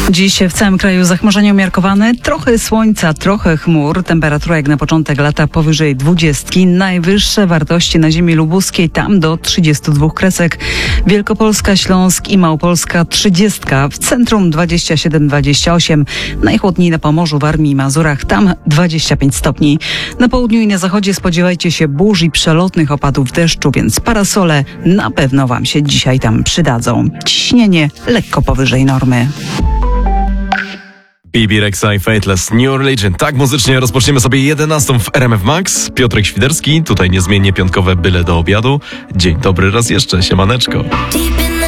Dziś w całym kraju zachmurzenie umiarkowane, trochę słońca, trochę chmur. Temperatura jak na początek lata powyżej 20. Najwyższe wartości na ziemi lubuskiej, tam do 32 kresek. Wielkopolska, Śląsk i Małopolska 30. W centrum 27-28. Najchłodniej na Pomorzu, Warmii i Mazurach, tam 25 stopni. Na południu i na zachodzie spodziewajcie się burz i przelotnych opadów deszczu, więc parasole na pewno Wam się dzisiaj tam przydadzą. Ciśnienie lekko powyżej normy. Bibi Rexa i Fateless New Religion. Tak muzycznie rozpoczniemy sobie 11 w RMF Max. Piotrek Świderski, tutaj niezmiennie piątkowe byle do obiadu. Dzień dobry raz jeszcze, siemaneczko.